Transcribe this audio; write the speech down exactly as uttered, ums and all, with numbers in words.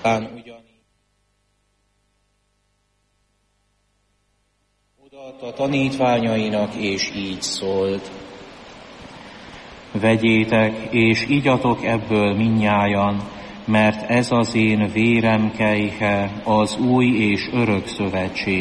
ugyanígy odaadta a tanítványainak, és így szólt: vegyétek, és igyatok ebből mindnyájan, mert ez az én vérem kejhe az új és örök szövetség.